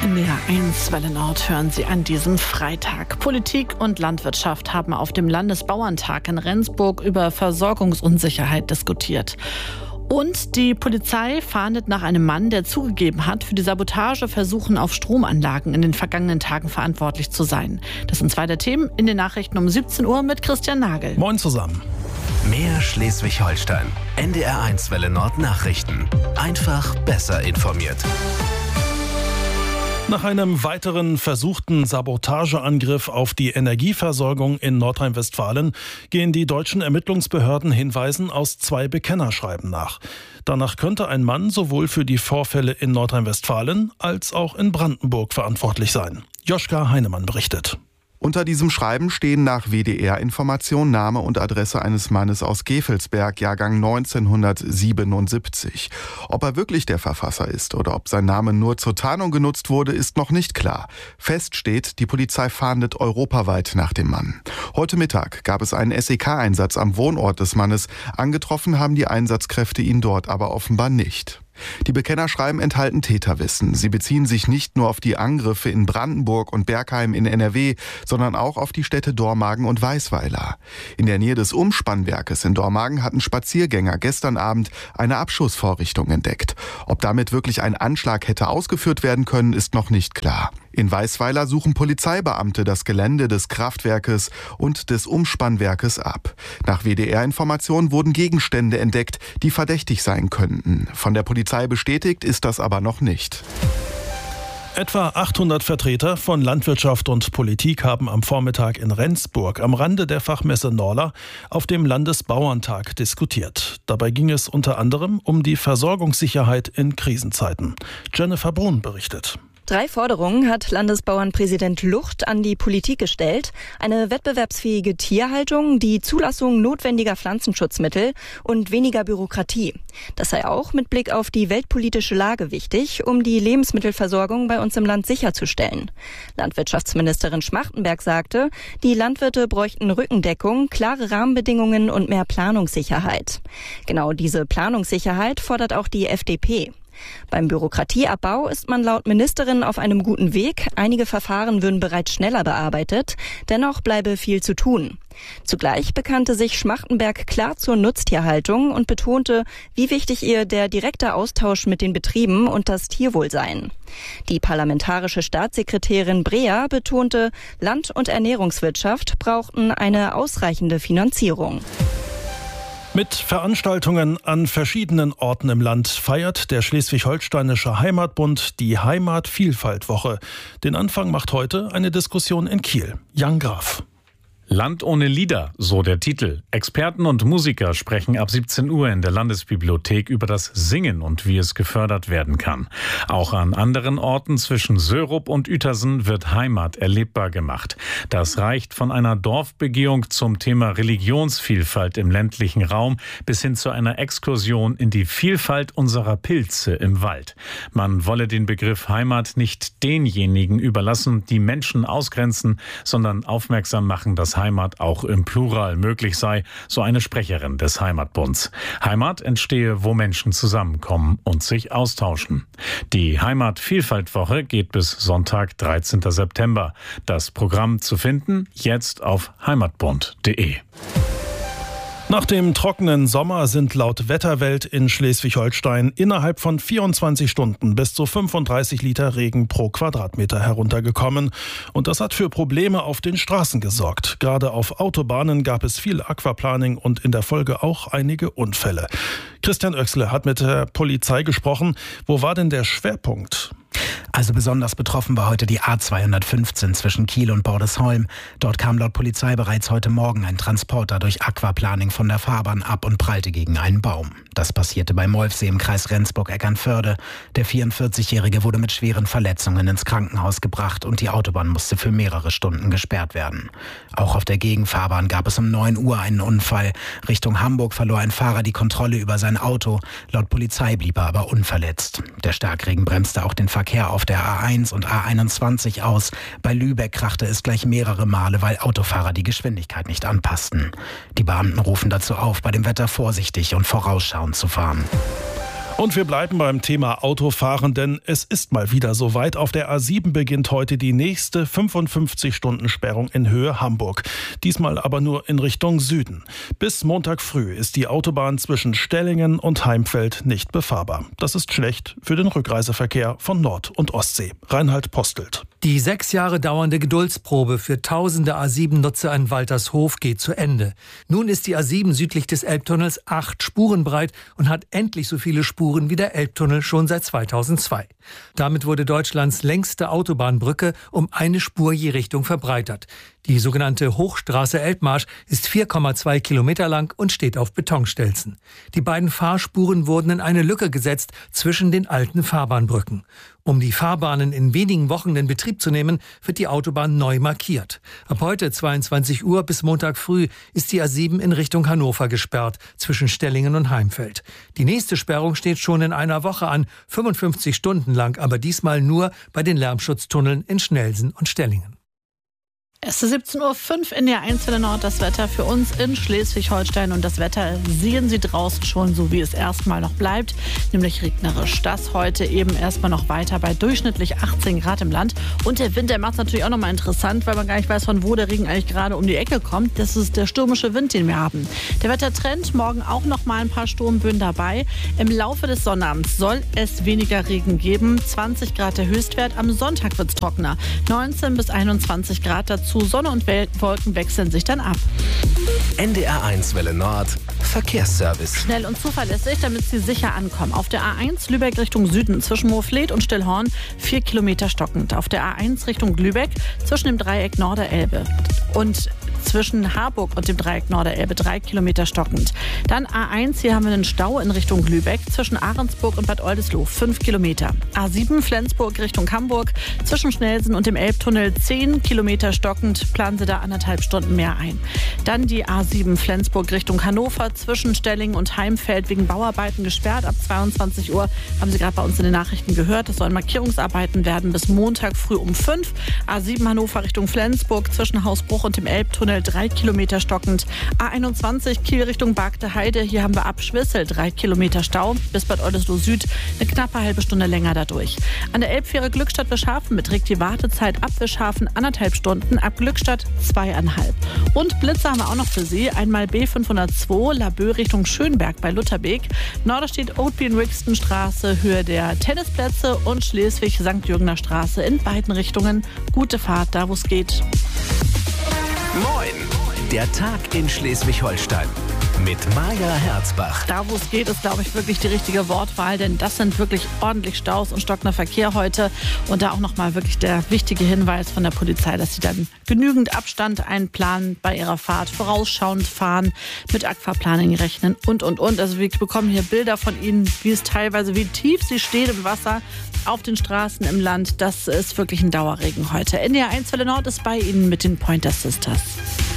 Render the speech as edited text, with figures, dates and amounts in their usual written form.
NDR1 Welle Nord hören Sie an diesem Freitag. Politik und Landwirtschaft haben auf dem Landesbauerntag in Rendsburg über Versorgungsunsicherheit diskutiert. Und die Polizei fahndet nach einem Mann, der zugegeben hat, für die Sabotageversuche auf Stromanlagen in den vergangenen Tagen verantwortlich zu sein. Das sind zwei der Themen in den Nachrichten um 17 Uhr mit Christian Nagel. Moin zusammen. Mehr Schleswig-Holstein. NDR1 Welle Nord Nachrichten. Einfach besser informiert. Nach einem weiteren versuchten Sabotageangriff auf die Energieversorgung in Nordrhein-Westfalen gehen die deutschen Ermittlungsbehörden Hinweisen aus 2 Bekennerschreiben nach. Danach könnte ein Mann sowohl für die Vorfälle in Nordrhein-Westfalen als auch in Brandenburg verantwortlich sein. Joschka Heinemann berichtet. Unter diesem Schreiben stehen nach WDR-Information Name und Adresse eines Mannes aus Gevelsberg, Jahrgang 1977. Ob er wirklich der Verfasser ist oder ob sein Name nur zur Tarnung genutzt wurde, ist noch nicht klar. Fest steht, die Polizei fahndet europaweit nach dem Mann. Heute Mittag gab es einen SEK-Einsatz am Wohnort des Mannes. Angetroffen haben die Einsatzkräfte ihn dort aber offenbar nicht. Die Bekennerschreiben enthalten Täterwissen. Sie beziehen sich nicht nur auf die Angriffe in Brandenburg und Bergheim in NRW, sondern auch auf die Städte Dormagen und Weisweiler. In der Nähe des Umspannwerkes in Dormagen hatten Spaziergänger gestern Abend eine Abschussvorrichtung entdeckt. Ob damit wirklich ein Anschlag hätte ausgeführt werden können, ist noch nicht klar. In Weisweiler suchen Polizeibeamte das Gelände des Kraftwerkes und des Umspannwerkes ab. Nach WDR-Informationen wurden Gegenstände entdeckt, die verdächtig sein könnten. Von der Polizei bestätigt ist das aber noch nicht. Etwa 800 Vertreter von Landwirtschaft und Politik haben am Vormittag in Rendsburg am Rande der Fachmesse Norla auf dem Landesbauerntag diskutiert. Dabei ging es unter anderem um die Versorgungssicherheit in Krisenzeiten. Jennifer Brun berichtet. 3 Forderungen hat Landesbauernpräsident Lucht an die Politik gestellt. Eine wettbewerbsfähige Tierhaltung, die Zulassung notwendiger Pflanzenschutzmittel und weniger Bürokratie. Das sei auch mit Blick auf die weltpolitische Lage wichtig, um die Lebensmittelversorgung bei uns im Land sicherzustellen. Landwirtschaftsministerin Schmachtenberg sagte, die Landwirte bräuchten Rückendeckung, klare Rahmenbedingungen und mehr Planungssicherheit. Genau diese Planungssicherheit fordert auch die FDP. Beim Bürokratieabbau ist man laut Ministerin auf einem guten Weg. Einige Verfahren würden bereits schneller bearbeitet. Dennoch bleibe viel zu tun. Zugleich bekannte sich Schmachtenberg klar zur Nutztierhaltung und betonte, wie wichtig ihr der direkte Austausch mit den Betrieben und das Tierwohl seien. Die parlamentarische Staatssekretärin Breer betonte, Land- und Ernährungswirtschaft brauchten eine ausreichende Finanzierung. Mit Veranstaltungen an verschiedenen Orten im Land feiert der Schleswig-Holsteinische Heimatbund die Heimatvielfalt-Woche. Den Anfang macht heute eine Diskussion in Kiel. Jan Graf. Land ohne Lieder, so der Titel. Experten und Musiker sprechen ab 17 Uhr in der Landesbibliothek über das Singen und wie es gefördert werden kann. Auch an anderen Orten zwischen Sörup und Uetersen wird Heimat erlebbar gemacht. Das reicht von einer Dorfbegehung zum Thema Religionsvielfalt im ländlichen Raum bis hin zu einer Exkursion in die Vielfalt unserer Pilze im Wald. Man wolle den Begriff Heimat nicht denjenigen überlassen, die Menschen ausgrenzen, sondern aufmerksam machen, dass Heimat auch im Plural möglich sei, so eine Sprecherin des Heimatbunds. Heimat entstehe, wo Menschen zusammenkommen und sich austauschen. Die Heimatvielfaltwoche geht bis Sonntag, 13. September. Das Programm zu finden jetzt auf heimatbund.de. Nach dem trockenen Sommer sind laut Wetterwelt in Schleswig-Holstein innerhalb von 24 Stunden bis zu 35 Liter Regen pro Quadratmeter heruntergekommen. Und das hat für Probleme auf den Straßen gesorgt. Gerade auf Autobahnen gab es viel Aquaplaning und in der Folge auch einige Unfälle. Christian Oechsle hat mit der Polizei gesprochen. Wo war denn der Schwerpunkt? Also besonders betroffen war heute die A215 zwischen Kiel und Bordesholm. Dort kam laut Polizei bereits heute Morgen ein Transporter durch Aquaplaning von der Fahrbahn ab und prallte gegen einen Baum. Das passierte bei Molfsee im Kreis Rendsburg-Eckernförde. Der 44-Jährige wurde mit schweren Verletzungen ins Krankenhaus gebracht und die Autobahn musste für mehrere Stunden gesperrt werden. Auch auf der Gegenfahrbahn gab es um 9 Uhr einen Unfall. Richtung Hamburg verlor ein Fahrer die Kontrolle über sein Auto. Laut Polizei blieb er aber unverletzt. Der Starkregen bremste auch den Verkehr auf der A1 und A21 aus. Bei Lübeck krachte es gleich mehrere Male, weil Autofahrer die Geschwindigkeit nicht anpassten. Die Beamten rufen dazu auf, bei dem Wetter vorsichtig und vorausschauend zu fahren. Und wir bleiben beim Thema Autofahren, denn es ist mal wieder soweit. Auf der A7 beginnt heute die nächste 55-Stunden-Sperrung in Höhe Hamburg. Diesmal aber nur in Richtung Süden. Bis Montag früh ist die Autobahn zwischen Stellingen und Heimfeld nicht befahrbar. Das ist schlecht für den Rückreiseverkehr von Nord- und Ostsee. Reinhard Postelt. Die 6 Jahre dauernde Geduldsprobe für tausende A7-Nutzer in Waltershof geht zu Ende. Nun ist die A7 südlich des Elbtunnels 8 Spuren breit und hat endlich so viele Spuren wie der Elbtunnel schon seit 2002. Damit wurde Deutschlands längste Autobahnbrücke um eine Spur je Richtung verbreitert. Die sogenannte Hochstraße Elbmarsch ist 4,2 Kilometer lang und steht auf Betonstelzen. Die beiden Fahrspuren wurden in eine Lücke gesetzt zwischen den alten Fahrbahnbrücken. Um die Fahrbahnen in wenigen Wochen in Betrieb zu nehmen, wird die Autobahn neu markiert. Ab heute 22 Uhr bis Montag früh ist die A7 in Richtung Hannover gesperrt, zwischen Stellingen und Heimfeld. Die nächste Sperrung steht schon in einer Woche an, 55 Stunden lang, aber diesmal nur bei den Lärmschutztunneln in Schnelsen und Stellingen. Es ist 17.05 Uhr in der 1 Nord, das Wetter für uns in Schleswig-Holstein. Und das Wetter sehen Sie draußen schon, so wie es erstmal noch bleibt, nämlich regnerisch. Das heute eben erstmal noch weiter bei durchschnittlich 18 Grad im Land. Und der Wind, der macht es natürlich auch nochmal interessant, weil man gar nicht weiß, von wo der Regen eigentlich gerade um die Ecke kommt. Das ist der stürmische Wind, den wir haben. Der Wettertrend, morgen auch noch mal ein paar Sturmböen dabei. Im Laufe des Sonnabends soll es weniger Regen geben. 20 Grad der Höchstwert. Am Sonntag wird es trockener. 19 bis 21 Grad dazu. Sonne und Wolken wechseln sich dann ab. NDR1 Welle Nord, Verkehrsservice. Schnell und zuverlässig, damit Sie sicher ankommen. Auf der A1 Lübeck Richtung Süden zwischen Moorfleet und Stillhorn 4 Kilometer stockend. Auf der A1 Richtung Lübeck zwischen dem Dreieck Norderelbe und zwischen Harburg und dem Dreieck Norderelbe 3 Kilometer stockend. Dann A1, hier haben wir einen Stau in Richtung Lübeck zwischen Ahrensburg und Bad Oldesloe 5 Kilometer. A7 Flensburg Richtung Hamburg zwischen Schnelsen und dem Elbtunnel 10 Kilometer stockend. Planen Sie da 1,5 Stunden mehr ein. Dann die A7 Flensburg Richtung Hannover zwischen Stellingen und Heimfeld wegen Bauarbeiten gesperrt. Ab 22 Uhr haben Sie gerade bei uns in den Nachrichten gehört. Es sollen Markierungsarbeiten werden bis Montag früh um 5. A7 Hannover Richtung Flensburg zwischen Hausbruch und dem Elbtunnel 3 Kilometer stockend. A21 Kiel Richtung Bargte Heide. Hier haben wir ab Schwissel 3 Kilometer Stau. Bis Bad Oldesloe Süd eine knappe halbe Stunde länger dadurch. An der Elbfähre Glückstadt-Wischhafen beträgt die Wartezeit ab Wischhafen 1,5 Stunden, ab Glückstadt 2,5. Und Blitze haben wir auch noch für Sie. Einmal B502 Laboe Richtung Schönberg bei Lutherbeek. Norderstedt Oatby-Rixton Straße, Höhe der Tennisplätze und Schleswig-St. Jürgener Straße in beiden Richtungen. Gute Fahrt, da wo es geht. Moin, der Tag in Schleswig-Holstein mit Maja Herzbach. Da, wo es geht, ist, glaube ich, wirklich die richtige Wortwahl, denn das sind wirklich ordentlich Staus und stockender Verkehr heute. Und da auch nochmal wirklich der wichtige Hinweis von der Polizei, dass sie dann genügend Abstand einplanen bei ihrer Fahrt, vorausschauend fahren, mit Aquaplaning rechnen und. Also wir bekommen hier Bilder von Ihnen, wie tief sie steht im Wasser auf den Straßen im Land. Das ist wirklich ein Dauerregen heute. NDR1 Welle Nord ist bei Ihnen mit den Pointer Sisters.